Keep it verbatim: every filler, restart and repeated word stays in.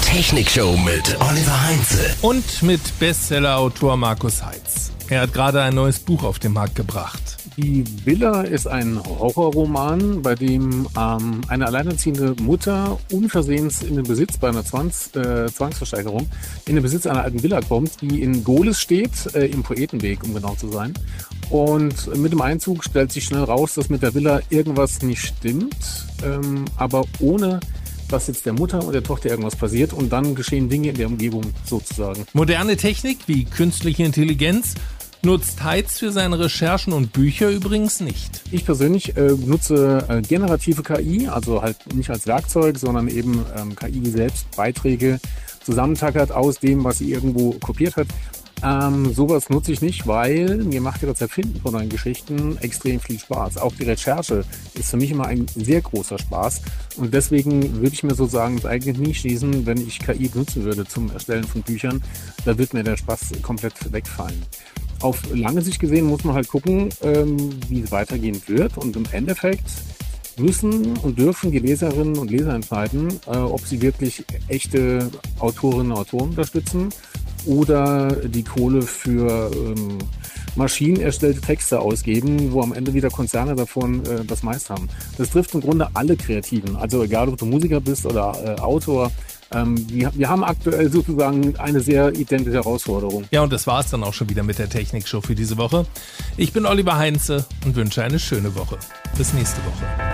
Technikshow mit Oliver Heinze. Und mit Bestseller-Autor Markus Heitz. Er hat gerade ein neues Buch auf den Markt gebracht. Die Villa ist ein Horrorroman, bei dem ähm, eine alleinerziehende Mutter unversehens in den Besitz bei einer Zwangs, äh, Zwangsversteigerung in den Besitz einer alten Villa kommt, die in Gohlis steht, äh, im Poetenweg, um genau zu sein. Und mit dem Einzug stellt sich schnell raus, dass mit der Villa irgendwas nicht stimmt, ähm, aber ohne dass jetzt der Mutter und der Tochter irgendwas passiert, und dann geschehen Dinge in der Umgebung sozusagen. Moderne Technik wie künstliche Intelligenz nutzt Heitz für seine Recherchen und Bücher übrigens nicht. Ich persönlich äh, nutze äh, generative K I, also halt nicht als Werkzeug, sondern eben ähm, K I, die selbst Beiträge zusammentackert aus dem, was sie irgendwo kopiert hat. Ähm, sowas nutze ich nicht, weil mir macht ja das Erfinden von neuen Geschichten extrem viel Spaß. Auch die Recherche ist für mich immer ein sehr großer Spaß. Und deswegen würde ich mir so sagen, das eigentlich nie schließen, wenn ich K I benutzen würde zum Erstellen von Büchern. Da wird mir der Spaß komplett wegfallen. Auf lange Sicht gesehen muss man halt gucken, ähm, wie es weitergehen wird. Und im Endeffekt müssen und dürfen die Leserinnen und Leser entscheiden, äh, ob sie wirklich echte Autorinnen und Autoren unterstützen oder die Kohle für ähm, maschinenerstellte Texte ausgeben, wo am Ende wieder Konzerne davon äh, das meiste haben. Das trifft im Grunde alle Kreativen, also egal ob du Musiker bist oder äh, Autor. Ähm, wir, wir haben aktuell sozusagen eine sehr identische Herausforderung. Ja, und das war's dann auch schon wieder mit der Technikshow für diese Woche. Ich bin Oliver Heinze und wünsche eine schöne Woche. Bis nächste Woche.